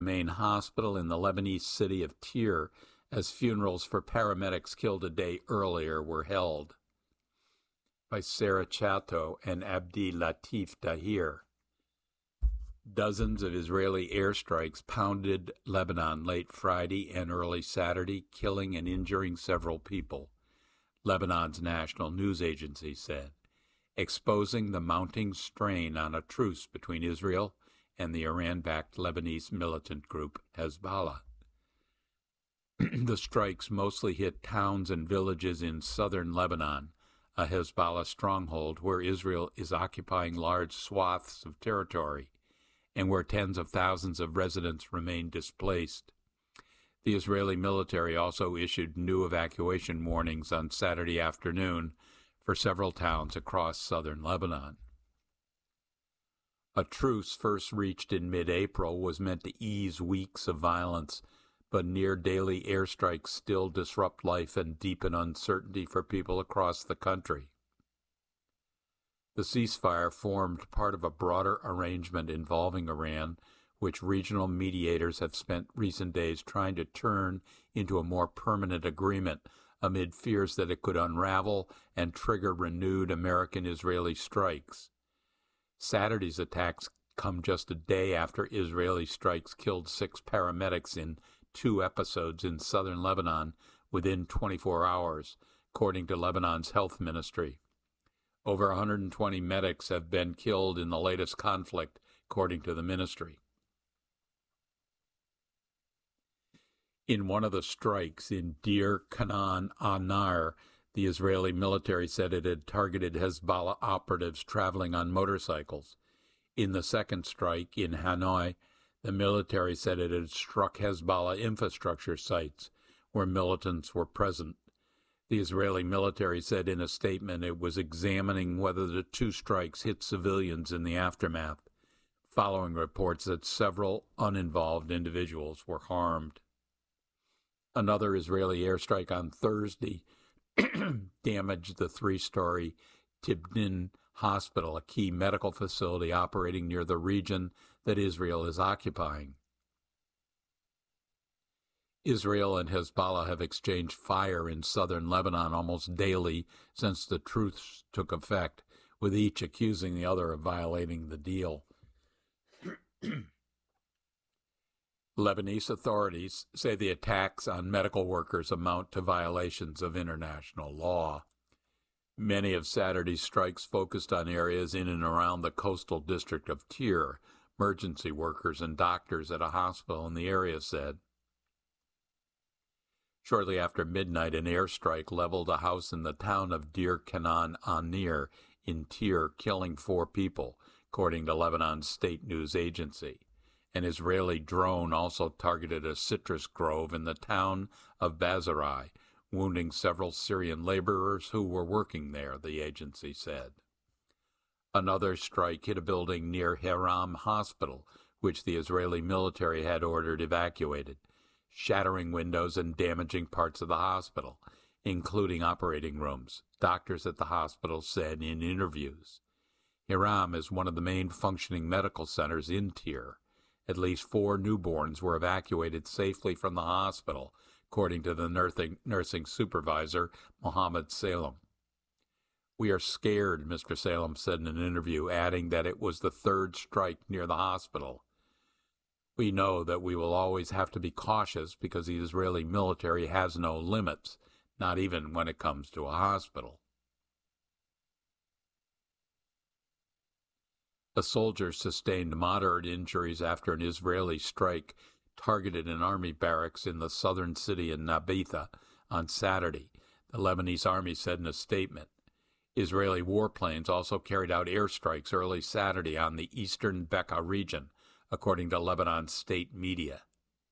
main hospital in the Lebanese city of Tyre, as funerals for paramedics killed a day earlier were held. By Sarah Chato and Abdi Latif Dahir. Dozens of Israeli airstrikes pounded Lebanon late Friday and early Saturday, killing and injuring several people, Lebanon's national news agency said, exposing the mounting strain on a truce between Israel and the Iran-backed Lebanese militant group Hezbollah. The strikes mostly hit towns and villages in southern Lebanon, a Hezbollah stronghold where Israel is occupying large swaths of territory and where tens of thousands of residents remain displaced. The Israeli military also issued new evacuation warnings on Saturday afternoon for several towns across southern Lebanon. A truce first reached in mid-April was meant to ease weeks of violence, but near-daily airstrikes still disrupt life and deepen uncertainty for people across the country. The ceasefire formed part of a broader arrangement involving Iran, which regional mediators have spent recent days trying to turn into a more permanent agreement amid fears that it could unravel and trigger renewed American-Israeli strikes. Saturday's attacks come just a day after Israeli strikes killed 6 paramedics in 2 episodes in southern Lebanon within 24 hours, according to Lebanon's health ministry. Over 120 medics have been killed in the latest conflict, according to the ministry. In one of the strikes in Deir Kanan Anar, the Israeli military said it had targeted Hezbollah operatives traveling on motorcycles. In the second strike in Hanoi, the military said it had struck Hezbollah infrastructure sites where militants were present. The Israeli military said in a statement it was examining whether the 2 strikes hit civilians in the aftermath, following reports that several uninvolved individuals were harmed. Another Israeli airstrike on Thursday damaged the 3-story Tibnin Hospital, a key medical facility operating near the region that Israel is occupying. Israel and Hezbollah have exchanged fire in southern Lebanon almost daily since the truce took effect, with each accusing the other of violating the deal. Lebanese authorities say the attacks on medical workers amount to violations of international law. Many of Saturday's strikes focused on areas in and around the coastal district of Tyre, emergency workers and doctors at a hospital in the area said. Shortly after midnight, an airstrike leveled a house in the town of Deir Kanan Anir in Tyre, killing 4 people, according to Lebanon's state news agency. An Israeli drone also targeted a citrus grove in the town of Bazarai, wounding several Syrian laborers who were working there, the agency said. Another strike hit a building near Hiram Hospital, which the Israeli military had ordered evacuated, shattering windows and damaging parts of the hospital, including operating rooms, doctors at the hospital said in interviews. Hiram is one of the main functioning medical centers in Tyre. At least 4 newborns were evacuated safely from the hospital, according to the nursing supervisor, Mohammed Salem. "We are scared," Mr. Salem said in an interview, adding that it was the 3rd strike near the hospital. "We know that we will always have to be cautious because the Israeli military has no limits, not even when it comes to a hospital." A soldier sustained moderate injuries after an Israeli strike targeted an army barracks in the southern city of Nabitha on Saturday, the Lebanese army said in a statement. Israeli warplanes also carried out airstrikes early Saturday on the eastern Bekaa region, according to Lebanon's state media.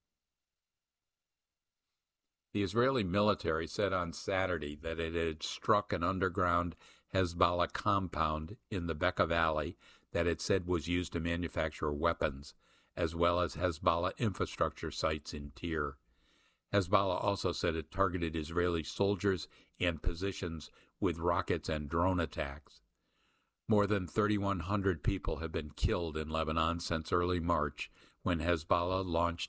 The Israeli military said on Saturday that it had struck an underground Hezbollah compound in the Bekaa Valley that it said was used to manufacture weapons, as well as Hezbollah infrastructure sites in Tyre. Hezbollah also said it targeted Israeli soldiers and positions with rockets and drone attacks. More than 3,100 people have been killed in Lebanon since early March, when Hezbollah launched